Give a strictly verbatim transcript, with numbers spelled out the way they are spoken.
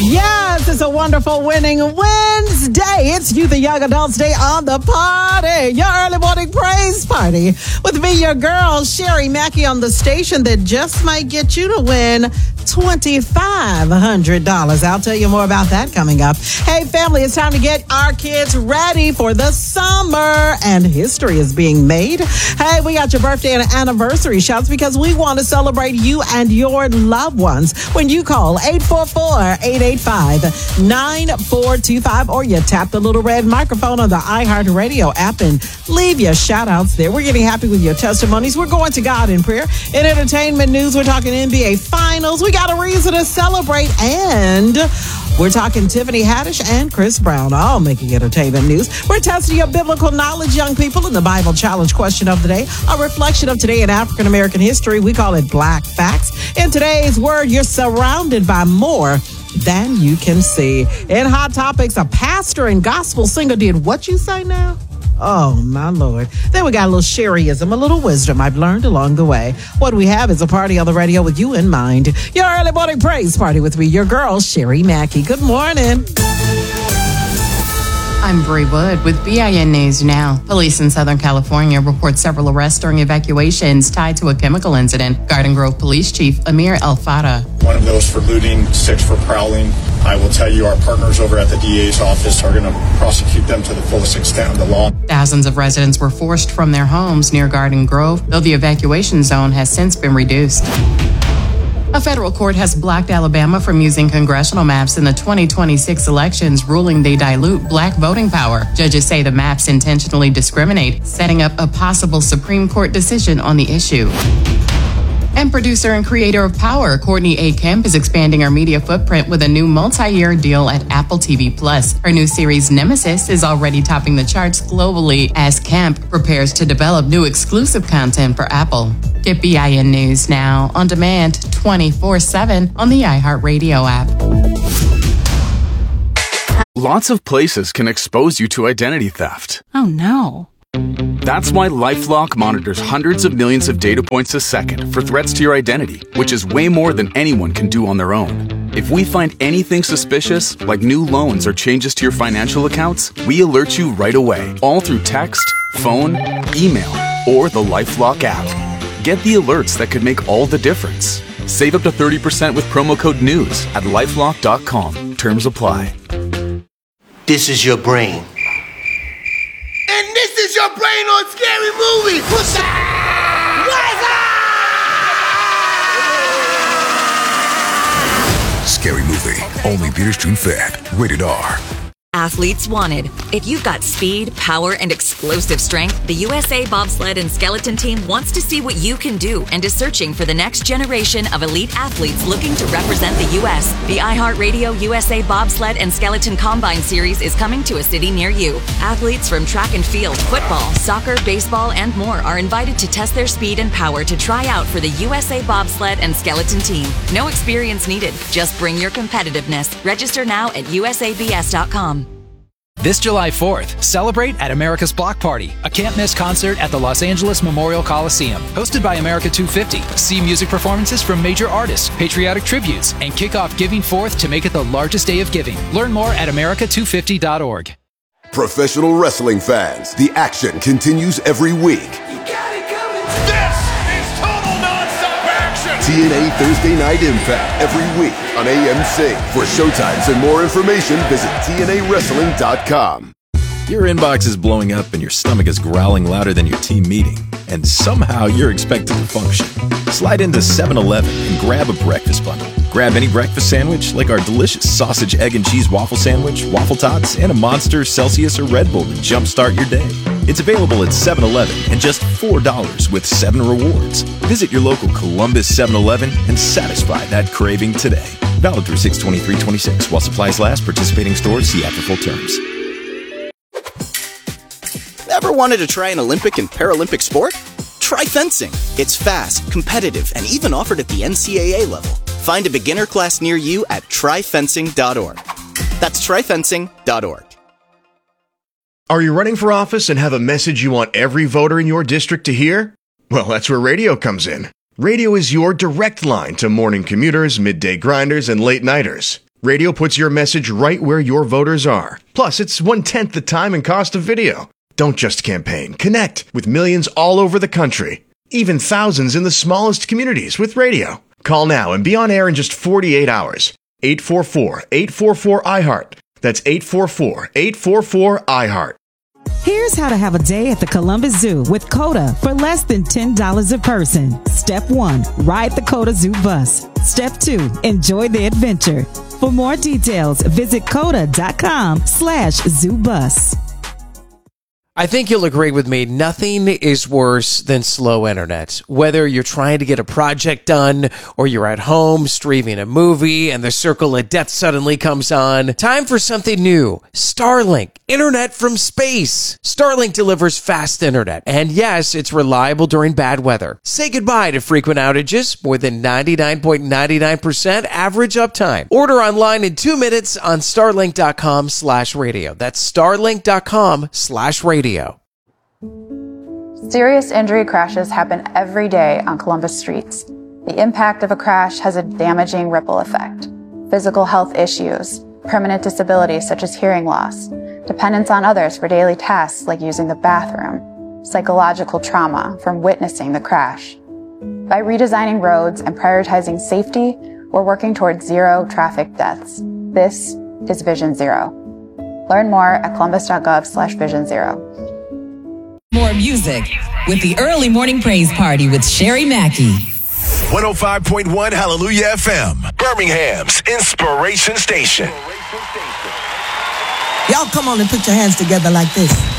Yes, it's a wonderful winning Wednesday. It's You, the Young Adults Day on the party. Your early morning praise party. With me, your girl, Sherry Mackey, on the station that just might get you to win twenty-five hundred dollars. I'll tell you more about that coming up. Hey, family, it's time to get our kids ready for the summer, and history is being made. Hey, we got your birthday and anniversary shouts because we want to celebrate you and your loved ones when you call eight four four, eight eight five, nine four two five or you tap the little red microphone on the iHeartRadio app and leave your shout outs there. We're getting happy with your testimonies. We're going to God in prayer. In entertainment news, we're talking N B A Finals. We got a reason to celebrate, and we're talking Tiffany Haddish and Chris Brown, all making entertainment news. We're testing your biblical knowledge, young people, in the Bible Challenge question of the day, a reflection of today in African American history. We call it Black Facts. In today's word, you're surrounded by more than you can see. In Hot Topics, a pastor and gospel singer did what you say now? Oh, my Lord. Then we got a little Sherryism, a little wisdom I've learned along the way. What we have is a party on the radio with you in mind. Your early morning praise party with me, your girl, Sherry Mackey. Good morning. I'm Bree Wood with B I N News Now. Police in Southern California report several arrests during evacuations tied to a chemical incident. Garden Grove Police Chief Amir El-Fata. One of those for looting, six for prowling. I will tell you our partners over at the D A's office are going to prosecute them to the fullest extent of the law. Thousands of residents were forced from their homes near Garden Grove, though the evacuation zone has since been reduced. A federal court has blocked Alabama from using congressional maps in the twenty twenty-six elections, ruling they dilute black voting power. Judges say the maps intentionally discriminate, setting up a possible Supreme Court decision on the issue. And producer and creator of Power, Courtney A. Kemp, is expanding her media footprint with a new multi-year deal at Apple T V Plus. Her new series, Nemesis, is already topping the charts globally as Kemp prepares to develop new exclusive content for Apple. Get B I N News Now on demand twenty-four seven on the iHeartRadio app. Lots of places can expose you to identity theft. Oh, no. That's why LifeLock monitors hundreds of millions of data points a second for threats to your identity, which is way more than anyone can do on their own. If we find anything suspicious, like new loans or changes to your financial accounts, we alert you right away, all through text, phone, email, or the LifeLock app. Get the alerts that could make all the difference. Save up to thirty percent with promo code NEWS at lifelock dot com. Terms apply. This is your brain. And this is your brain on Scary Movie. What's Scary Movie. Only theaters June fifth. Rated R. Athletes wanted. If you've got speed, power, and explosive strength, the U S A Bobsled and Skeleton Team wants to see what you can do and is searching for the next generation of elite athletes looking to represent the U S The iHeartRadio U S A Bobsled and Skeleton Combine Series is coming to a city near you. Athletes from track and field, football, soccer, baseball, and more are invited to test their speed and power to try out for the U S A Bobsled and Skeleton Team. No experience needed. Just bring your competitiveness. Register now at U S A B S dot com. This July fourth, celebrate at America's Block Party, a can't-miss concert at the Los Angeles Memorial Coliseum. Hosted by America two fifty, see music performances from major artists, patriotic tributes, and kick off Giving Forth to make it the largest day of giving. Learn more at America two fifty dot org. Professional wrestling fans, the action continues every week. T N A Thursday Night Impact every week on A M C. For showtimes and more information, visit T N A wrestling dot com. Your inbox is blowing up and your stomach is growling louder than your team meeting, and somehow you're expected to function. Slide into seven eleven and grab a breakfast bundle. Grab any breakfast sandwich like our delicious sausage, egg, and cheese waffle sandwich, waffle tots, and a Monster, Celsius, or Red Bull to jumpstart your day. It's available at seven eleven and just four dollars with seven rewards. Visit your local Columbus seven eleven and satisfy that craving today. Valid through six twenty-three twenty-six while supplies last. Participating stores, see app for full terms. Ever wanted to try an Olympic and Paralympic sport? Try fencing. It's fast, competitive, and even offered at the N C double A level. Find a beginner class near you at try fencing dot org. That's try fencing dot org. Are you running for office and have a message you want every voter in your district to hear? Well, that's where radio comes in. Radio is your direct line to morning commuters, midday grinders, and late nighters. Radio puts your message right where your voters are. Plus, it's one-tenth the time and cost of video. Don't just campaign. Connect with millions all over the country. Even thousands in the smallest communities with radio. Call now and be on air in just forty-eight hours. eight four four, eight four four, I heart. That's eight four four, eight four four, I heart. Here's how to have a day at the Columbus Zoo with COTA for less than ten dollars a person. Step one, ride the COTA Zoo bus. Step two, enjoy the adventure. For more details, visit COTA.com slash zoo bus. I think you'll agree with me, nothing is worse than slow internet. Whether you're trying to get a project done or you're at home streaming a movie and the circle of death suddenly comes on, time for something new. Starlink, internet from space. Starlink delivers fast internet, and yes, it's reliable during bad weather. Say goodbye to frequent outages, more than ninety-nine point nine nine percent average uptime. Order online in two minutes on starlink.com slash radio. That's starlink.com slash radio. Serious injury crashes happen every day on Columbus streets. The impact of a crash has a damaging ripple effect. Physical health issues, permanent disabilities such as hearing loss, dependence on others for daily tasks like using the bathroom, psychological trauma from witnessing the crash. By redesigning roads and prioritizing safety, we're working towards zero traffic deaths. This is Vision Zero. Learn more at columbus.gov slash vision zero. More music with the Early Morning Praise Party with Sherry Mackey. one oh five point one Hallelujah F M, Birmingham's Inspiration Station. Y'all come on and put your hands together like this.